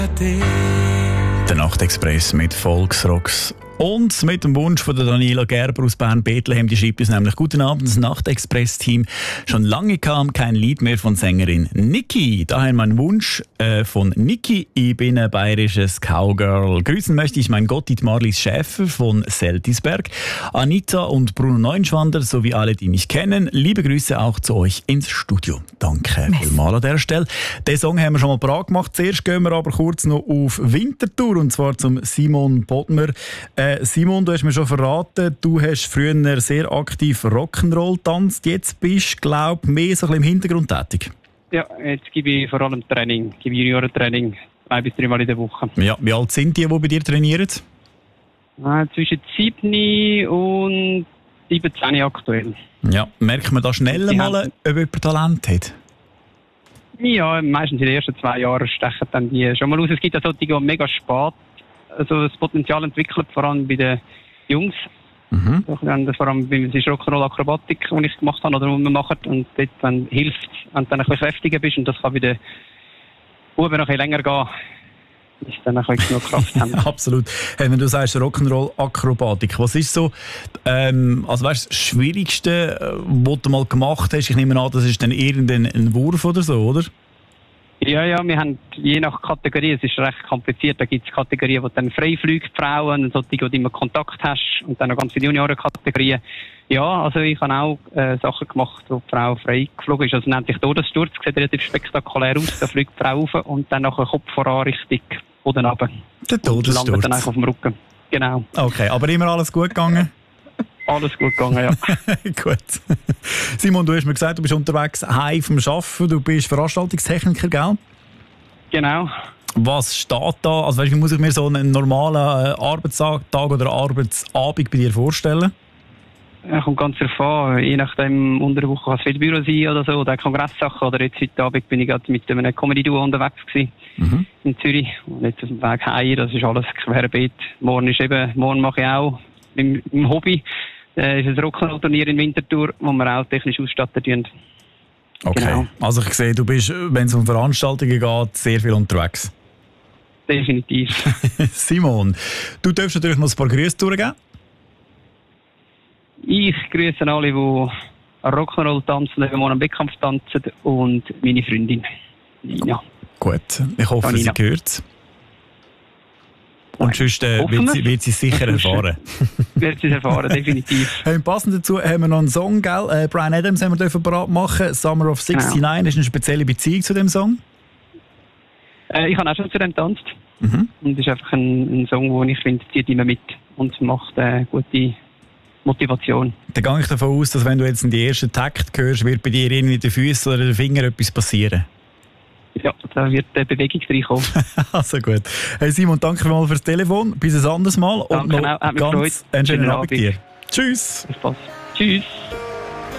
Der Nachtexpress mit Volksrocks und mit dem Wunsch von der Daniela Gerber aus Bern-Bethlehem. Die schreibt uns nämlich: Guten Abend, das Nachtexpress-Team. Schon lange kam kein Lied mehr von Sängerin Niki. Daher mein Wunsch von Niki. Ich bin ein bayerisches Cowgirl. Grüßen möchte ich mein Gotthard Marlies Schäfer von Seltisberg, Anita und Bruno Neuenschwander sowie alle, die mich kennen. Liebe Grüße auch zu euch ins Studio. Danke vielmals an der Stelle. Den Song haben wir schon mal parat gemacht. Zuerst gehen wir aber kurz noch auf Winterthur, und zwar zum Simon Bodmer. Simon, du hast mir schon verraten, du hast früher sehr aktiv Rock'n'Roll getanzt. Jetzt bist du, glaube ich, mehr so ein bisschen im Hintergrund tätig. Ja, jetzt gebe ich vor allem Training, gebe Juniorentraining 2 bis 3 Mal in der Woche. Ja, wie alt sind die bei dir trainieren? Zwischen 7 und 17 aktuell. Ja, merkt man da schnell mal, ob jemand Talent hat? Ja, meistens in den ersten 2 Jahren stechen dann die schon mal aus. Es gibt ja solche, die mega spät das Potenzial entwickelt, vor allem bei den Jungs. Das vor allem beim Rock'n'Roll-Akrobatik, die ich gemacht habe oder die man macht. Und dort dann hilft, wenn du dann ein bisschen kräftiger bist, und das kann bei den Buben noch ein bisschen länger gehen, bis dann ein bisschen genug Kraft haben. Absolut. Hey, wenn du sagst Rock'n'Roll-Akrobatik, was ist so also weißt, das Schwierigste, was du mal gemacht hast? Ich nehme an, das ist dann irgendein Wurf oder so, oder? Ja, wir haben je nach Kategorie, es ist recht kompliziert, da gibt es Kategorien, wo dann frei fliegt, Frauen, solche, wo du immer Kontakt hast, und dann noch ganz viele Junioren-Kategorien. Ja, also ich habe auch Sachen gemacht, wo die Frau frei geflogen ist, also nennt sich Todessturz, sieht relativ spektakulär aus, da fliegt die Frau rauf und dann nachher Kopf voran Richtung Boden runter. Der Todessturz. Landet dann einfach auf dem Rücken. Genau. Okay, aber immer alles gut gegangen? Alles gut gegangen, ja. Gut. Simon, du hast mir gesagt, du bist unterwegs heim vom Arbeiten, du bist Veranstaltungstechniker, gell? Genau. Was steht da? Also weißt, wie muss ich mir so einen normalen Arbeitstag oder Arbeitsabend bei dir vorstellen? Ja, kommt ganz darauf an. Je nachdem, unter der Woche kann es viel Büro sein oder so, oder Kongresssachen. Oder jetzt heute Abend bin ich gerade mit einem Comedy-Duo unterwegs gewesen, in Zürich. Und jetzt auf dem Weg heim, das ist alles querbeet. Morgen mache ich auch im Hobby. Ist ein Rock'n'Roll-Turnier in Winterthur, wo wir auch technisch ausstatten tun. Okay, genau. Also ich sehe, du bist, wenn es um Veranstaltungen geht, sehr viel unterwegs. Definitiv. Simon, du darfst natürlich noch ein paar Grüße durchgeben. Ich grüße alle, die Rock'n'Roll tanzen, die morgen am Wettkampf tanzen, und meine Freundin Nina. Gut, ich hoffe, sie hört es. Und sonst wird sie es sicher erfahren. Wird sie es erfahren, definitiv. Passend dazu haben wir noch einen Song, gell? Bryan Adams haben wir parat machen. Summer of 69. Genau. Hast du eine spezielle Beziehung zu dem Song? Ich habe auch schon zu dem getanzt. Und es ist einfach ein Song, den ich finde, zieht immer mit und macht gute Motivation. Dann gehe ich davon aus, dass wenn du jetzt in die ersten Takt hörst, wird bei dir irgendwie den Füßen oder den Fingern etwas passieren. Ja, da wird Bewegung reinkommen. Also gut. Hey Simon, danke mal fürs Telefon. Bis ein anderes Mal. Danke, und noch ganz einen schönen Abend dir. Tschüss. Bis bald. Tschüss.